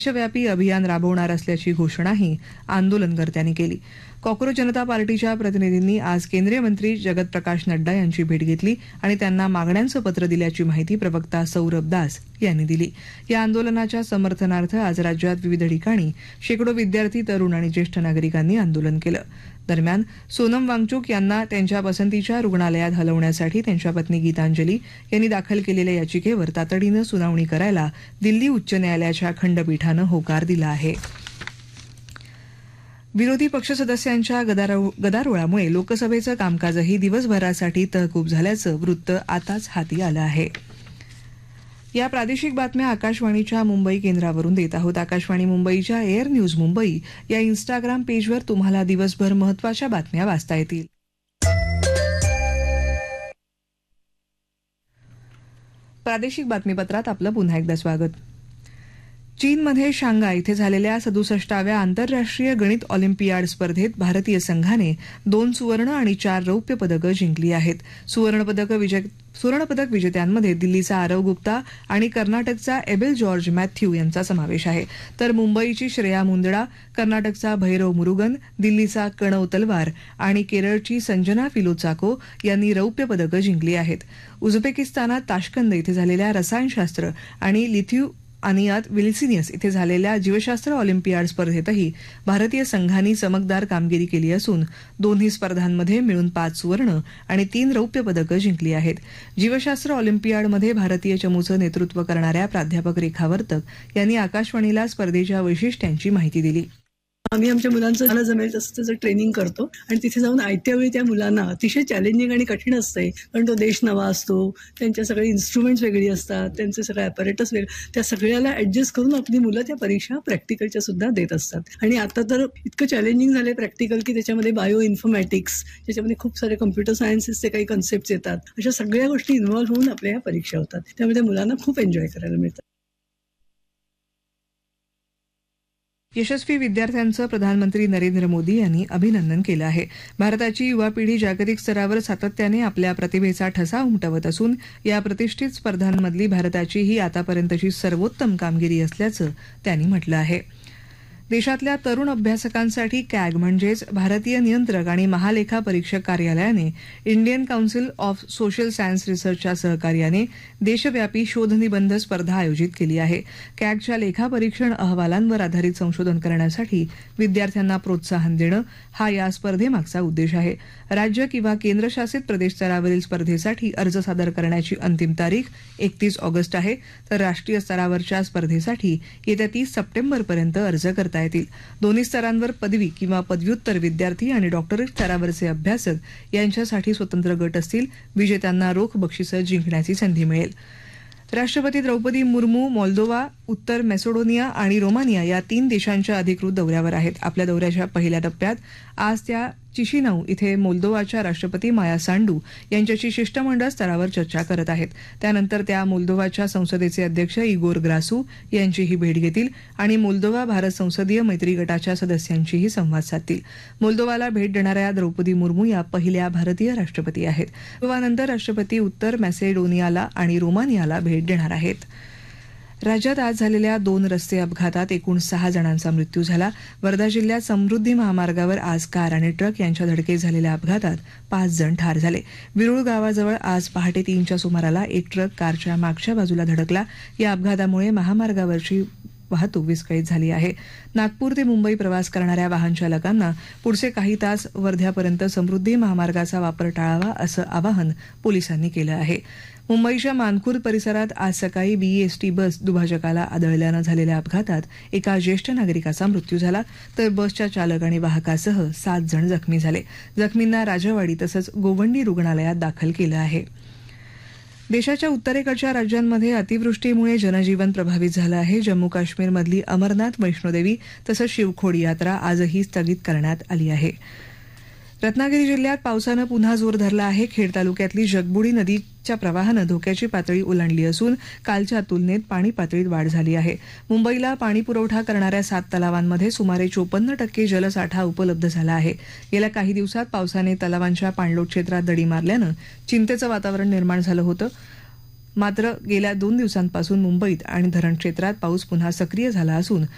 देशव्यापी अभियान राबवणार असल्याची घोषणाही आंदोलनकर्त्यांनी केली. कॉकरोच जनता पार्टीच्या प्रतिनिधींनी आज केंद्रीय मंत्री जगत प्रकाश नड्डा यांची भेट घेतली आणि त्यांना मागण्यांचं पत्र दिल्याची माहिती प्रवक्ता सौरभ दास यांनी दिली. या आंदोलनाच्या समर्थनार्थ आज राज्यात विविध ठिकाणी शेकडो विद्यार्थी, तरुण आणि ज्येष्ठ नागरिकांनी आंदोलन केलं. दरम्यान सोनम वांगचुक यांना त्यांच्या पसंतीच्या रुग्णालयात हलवण्यासाठी त्यांच्या पत्नी गीतांजली यांनी दाखल केलेल्या याचिकेवर तातडीनं सुनावणी करायला दिल्ली उच्च न्यायालयाच्या खंडपीठानं होकार दिला आहे. विरोधी पक्ष सदस्यांच्या गदारोळामुळे लोकसभेचं कामकाजही दिवसभरासाठी तहकूब झाल्याचं वृत्त आताच हाती आलं आहे. या प्रादेशिक बातम्या आकाशवाणीच्या मुंबई केंद्रावरून देत आहोत. आकाशवाणी मुंबईच्या एअर न्यूज मुंबई या इन्स्टाग्राम पेजवर तुम्हाला दिवसभर महत्त्वाच्या बातम्या वाचता येतील. प्रादेशिक बातमीपत्रात आपलं पुन्हा एकदा स्वागत. चीनमध्ये शांघाय इथे झालेल्या 67व्या आंतरराष्ट्रीय गणित ऑलिम्पियाड स्पर्धेत भारतीय संघाने 2 सुवर्ण आणि 4 रौप्य पदकं जिंकली आहेत. सुवर्णपदक विजेत्यांमध्ये दिल्लीचा आरव गुप्ता आणि कर्नाटकचा एबेल जॉर्ज मॅथ्यू यांचा समावेश आहे. तर मुंबईची श्रेया मुंदडा, कर्नाटकचा भैरव मुरुगन, दिल्लीचा कणव तलवार आणि केरळची संजना फिलोचाको यांनी रौप्य पदकं जिंकली आहेत. उझबेकिस्तानात ताश्कंद इथे झालेल्या रसायनशास्त्र आणि लिथुआनियात विल्सिनियस इथे झालेल्या जीवशास्त्र ऑलिम्पियाड स्पर्धेतही भारतीय संघांनी चमकदार कामगिरी केली असून दोन्ही स्पर्धांमध्ये मिळून 5 सुवर्ण आणि 3 रौप्य पदकं जिंकली आहेत. जीवशास्त्र ऑलिम्पियाडमध्ये भारतीय चमूचं नेतृत्व करणाऱ्या प्राध्यापक रेखा वर्तक यांनी आकाशवाणीला स्पर्धेच्या वैशिष्ट्यांची माहिती दिली. आम्ही आमच्या मुलांचं मला जमेल तसं त्याचं ट्रेनिंग करतो आणि तिथे जाऊन आयत्या वेळी त्या मुलांना अतिशय चॅलेंजिंग आणि कठीण असते, कारण तो देश नवा असतो, त्यांच्या सगळे इन्स्ट्रुमेंट्स वेगळी असतात, त्यांचे सगळे ॲपरेटस वेगळे, त्या सगळ्याला ऍडजस्ट करून आपली मुलं त्या परीक्षा प्रॅक्टिकलच्या सुद्धा देत असतात. आणि आता तर इतकं चॅलेंजिंग झालंय प्रॅक्टिकल की त्याच्यामध्ये बायो इन्फॉर्मॅटिक्स, त्याच्यामध्ये खूप सारे कम्प्युटर सायन्सेसचे काही कन्सेप्ट येतात. अशा सगळ्या गोष्टी इन्व्हॉल्व्ह होऊन आपल्या ह्या परीक्षा होतात. त्यामध्ये मुलांना खूप एन्जॉय करायला मिळतं. यशस्वी विद्यार्थ्यांचं प्रधानमंत्री नरेंद्र मोदी यांनी अभिनंदन केलं आहे. भारताची युवा पिढी जागतिक स्तरावर सातत्याने आपल्या प्रतिभेचा ठसा उमटवत असून या प्रतिष्ठित स्पर्धांमधली भारताची ही आतापर्यंतची सर्वोत्तम कामगिरी असल्याचं त्यांनी म्हटलं आहे. देशातल्या तरुण अभ्यासकांसाठी कॅग म्हणजेच भारतीय नियंत्रक आणि महालेखा परीक्षक कार्यालयाने Indian council of social science रिसर्चच्या सहकार्याने देशव्यापी शोधनिबंध स्पर्धा आयोजित केली आहे. कॅगच्या लेखापरीक्षण अहवालांवर आधारित संशोधन करण्यासाठी विद्यार्थ्यांना प्रोत्साहन देणं हा या स्पर्धेमागचा उद्देश आहे. राज्य किंवा केंद्रशासित प्रदेश स्तरावरील स्पर्धेसाठी अर्ज सादर करण्याची अंतिम तारीख 31 ऑगस्ट आहे, तर राष्ट्रीय स्तरावरच्या स्पर्धेसाठी येत्या 30 सप्टेंबरपर्यंत अर्ज करता येतील. दोन्ही स्तरांवर पदवी किंवा पदव्युत्तर विद्यार्थी आणि डॉक्टरेट स्तरावरचे अभ्यासक यांच्यासाठी स्वतंत्र गट असतील. विजेत्यांना रोख बक्षिसं जिंकण्याची संधी मिळेल. राष्ट्रपती द्रौपदी मुर्मू मोल्दोवा, उत्तर मॅसेडोनिया आणि रोमानिया या 3 देशांच्या अधिकृत दौऱ्यावर आहेत. आपल्या दौऱ्याच्या पहिल्या टप्प्यात आज त्या चिशिनाऊ इथे मोल्दोवाच्या राष्ट्रपती माया सांडू यांच्याशी शिष्टमंडळ स्तरावर चर्चा करत आहेत. त्यानंतर त्या मोल्दोवाच्या संसदेचे अध्यक्ष इगोर ग्रासू यांचीही भेट घेतील आणि मोल्दोवा भारत संसदीय मैत्री गटाच्या सदस्यांशीही संवाद साधतील. मोल्दोवाला भेट देणाऱ्या द्रौपदी मुर्मू या पहिल्या भारतीय राष्ट्रपती आहेत. मोल्दोवानंतर राष्ट्रपती उत्तर मॅसेडोनियाला आणि रोमानियाला भेट देणार आहेत. राज्यात आज झालेल्या 2 रस्ते अपघातात एकूण 6 जणांचा मृत्यू झाला. वर्धा जिल्ह्यात समृद्धी महामार्गावर आज कार आणि ट्रक यांच्या धडकेत झालेल्या अपघातात 5 जण ठार झाले. विरुळ गावाजवळ आज पहाटे 3च्या सुमाराला एक ट्रक कारच्या मागच्या बाजूला धडकला. या अपघातामुळे महामार्गावरची वाहतूक विस्कळीत झाली आहे. नागपूर ते मुंबई प्रवास करणाऱ्या वाहन चालकांना पुढचे काही तास वर्ध्यापर्यंत समृद्धी महामार्गाचा वापर टाळावा असं आवाहन पोलिसांनी केलं आहे. मुंबईच्या मानखुर्द परिसरात आज सकाळी BEST बस दुभाजकाला आदळल्यानं झालेल्या अपघातात एका ज्येष्ठ नागरिकाचा मृत्यू झाला, तर बसच्या चालक आणि वाहकासह 7 जण जखमी झाले. जखमींना राजवाडी तसंच गोवंडी रुग्णालयात दाखल केलं आहे. देशाच्या उत्तरेकडच्या राज्यांमध्ये अतिवृष्टीमुळे जनजीवन प्रभावित झालं आहे. जम्मू काश्मीरमधली अमरनाथ, वैष्णोदेवी तसंच शिवखोडी यात्रा आजही स्थगित करण्यात आली आहे. रत्नागिरी जिल्ह्यात पावसानं पुन्हा जोर धरला आहे. खेड तालुक्यातली जगबुडी नदीच्या प्रवाहानं धोक्याची पातळी ओलांडली असून कालच्या तुलनेत पाणी पातळीत वाढ झाली आहे. मुंबईला पाणी पुरवठा करणाऱ्या 7 तलावांमध्ये सुमारे 54% जलसाठा उपलब्ध झाला आहे. गेल्या काही दिवसात पावसाने तलावांच्या पाणलोट क्षेत्रात दडी मारल्यानं चिंतेचं वातावरण निर्माण झालं होतं. मात्र गेल्या 2 दिवसांपासून मुंबईत आणि धरण क्षेत्रात पाऊस पुन्हा सक्रिय झाला असून